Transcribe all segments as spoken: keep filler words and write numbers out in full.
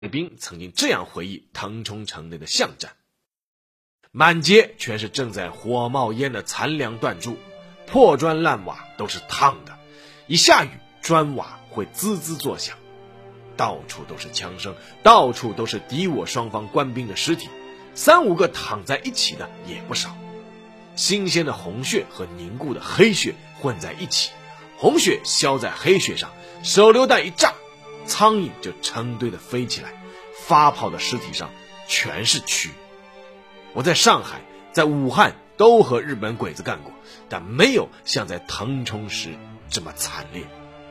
兵曾经这样回忆腾冲城内的巷战：满街全是正在火冒烟的残梁断柱，破砖烂瓦都是烫的，一下雨砖瓦会滋滋作响，到处都是枪声，到处都是敌我双方官兵的尸体，三五个躺在一起的也不少。新鲜的红血和凝固的黑血混在一起，红血消在黑血上，手榴弹一炸，苍蝇就成堆的飞起来，发泡的尸体上全是蛆。我在上海在武汉都和日本鬼子干过，但没有像在腾冲时这么惨烈。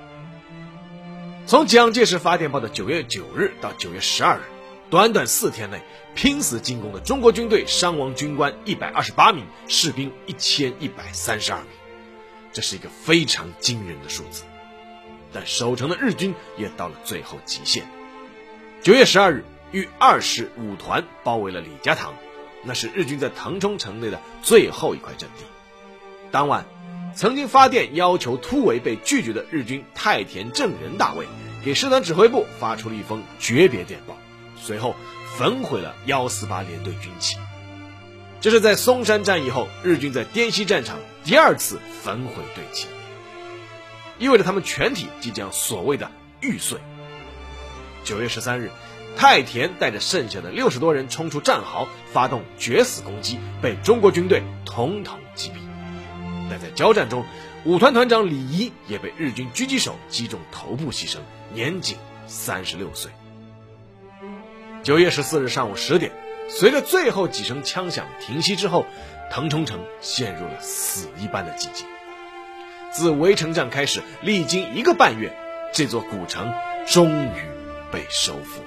从蒋介石发电报的九月九日到九月十二日，短短四天内，拼死进攻的中国军队伤亡军官一百二十八名，士兵一千一百三十二名，这是一个非常惊人的数字。但守城的日军也到了最后极限。九月十二日，豫二师五团包围了李家塘，那是日军在腾冲城内的最后一块阵地。当晚，曾经发电要求突围被拒绝的日军太田正仁大尉给师团指挥部发出了一封诀别电报，随后焚毁了一四八联队军旗。这是在松山战役后日军在滇西战场第二次焚毁队旗，意味着他们全体即将所谓的玉碎。九月十三日，太田带着剩下的六十多人冲出战壕，发动决死攻击，被中国军队统统击毙。但在交战中，五团团长李仪也被日军狙击手击中头部牺牲，年仅三十六岁。九月十四日上午十点，随着最后几声枪响停息之后，腾冲城陷入了死一般的寂静。自围城战开始，历经一个半月，这座古城终于被收复了。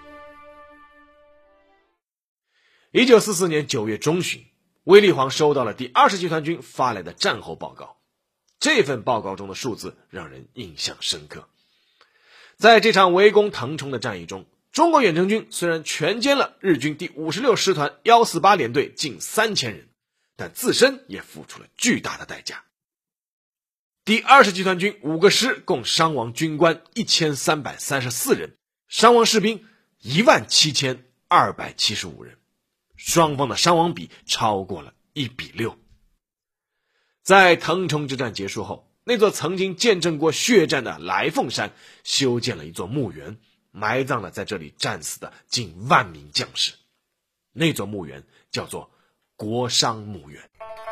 一九四四年九月中旬，卫立煌收到了第二十集团军发来的战后报告。这份报告中的数字让人印象深刻。在这场围攻腾冲的战役中，中国远征军虽然全歼了日军第五十六师团一四八联队近三千人，但自身也付出了巨大的代价。第二十集团军五个师共伤亡军官一千三百三十四人，伤亡士兵一万七千二百七十五人，双方的伤亡比超过了一比六。在腾冲之战结束后，那座曾经见证过血战的来凤山修建了一座墓园，埋葬了在这里战死的近万名将士。那座墓园叫做国殇墓园。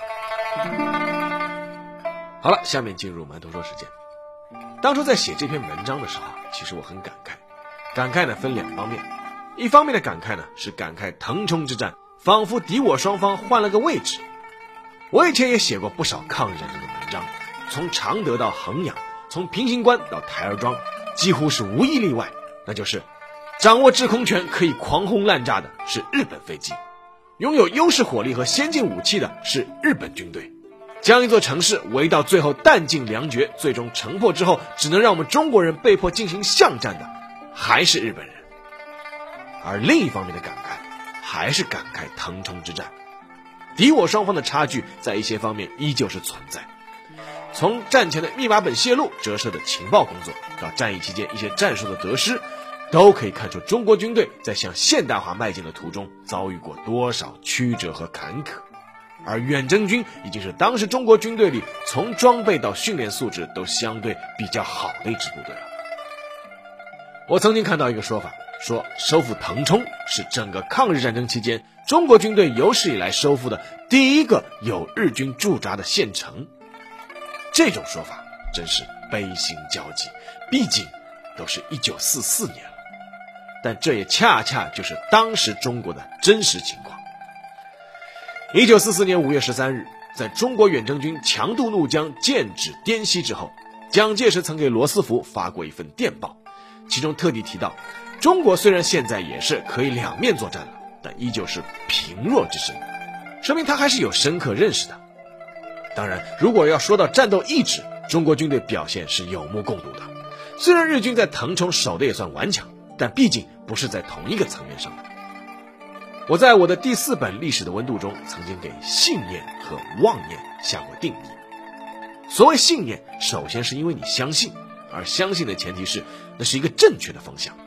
好了，下面进入馒头说时间。当初在写这篇文章的时候，其实我很感慨。感慨呢分两方面，一方面的感慨呢是感慨腾冲之战仿佛敌我双方换了个位置。我以前也写过不少抗日战争的文章，从常德到衡阳，从平型关到台儿庄，几乎是无一例外，那就是掌握制空权可以狂轰滥炸的是日本飞机，拥有优势火力和先进武器的是日本军队，将一座城市围到最后弹尽粮绝，最终城破之后只能让我们中国人被迫进行巷战的还是日本人。而另一方面的感慨还是感慨腾冲之战，敌我双方的差距在一些方面依旧是存在。从战前的密码本泄露折射的情报工作，到战役期间一些战术的得失，都可以看出中国军队在向现代化迈进的途中遭遇过多少曲折和坎坷。而远征军已经是当时中国军队里从装备到训练素质都相对比较好的一支部队了。我曾经看到一个说法，说收复腾冲是整个抗日战争期间中国军队有史以来收复的第一个有日军驻扎的县城。这种说法真是悲心交集，毕竟都是一九四四年了，但这也恰恰就是当时中国的真实情况。一九四四年五月十三日，在中国远征军强渡怒江，剑指滇西之后，蒋介石曾给罗斯福发过一份电报，其中特地提到，中国虽然现在也是可以两面作战了，但依旧是贫弱之身，说明他还是有深刻认识的。当然，如果要说到战斗意志，中国军队表现是有目共睹的。虽然日军在腾冲守的也算顽强，但毕竟不是在同一个层面上的。我在我的第四本《历史的温度》中，曾经给信念和妄念下过定义。所谓信念，首先是因为你相信，而相信的前提是那是一个正确的方向。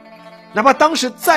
哪怕当时再